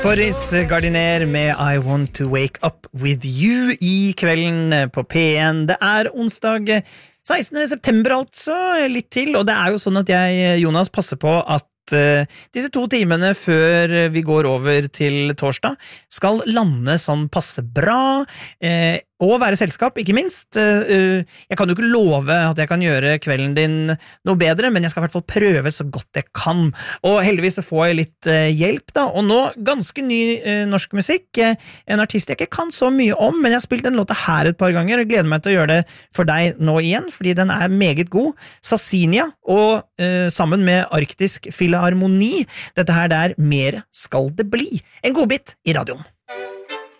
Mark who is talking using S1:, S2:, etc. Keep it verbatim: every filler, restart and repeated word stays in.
S1: Boris Gardiner med I Want to Wake Up With You I kvelden på P en. Det er onsdag sekstende september altså, litt til, og det er jo sånn at jeg, Jonas, passer på at uh, disse to timene før vi går over til torsdag skal lande sånn passe bra, uh, og være selskap, ikke minst. Jeg kan jo ikke love at jeg kan gjøre kvelden din noe bedre, men jeg skal I hvert fall prøve så godt jeg kan. Og heldigvis så får jeg litt hjelp da, og nå ganske ny norsk musikk. En artist jeg ikke kan så mye om, men jeg har spilt den låta her et par ganger, og gleder meg til å gjøre det for deg nå igjen, fordi den er meget god. Sassinia, og uh, sammen med Arktisk Filharmoni. Dette her der Mer skal det bli. En godbit I radioen.